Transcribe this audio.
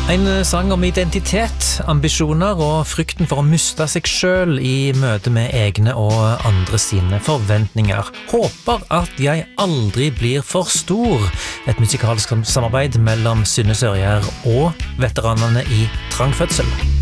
En sang om identitet, ambisjoner og frykten for å miste seg selv i møte med egne og andre sine forventninger. Håper at jeg aldri blir for stor. Et musikalsk samarbeid mellom Synne Sørgjær og veteranene i Trang fødsel.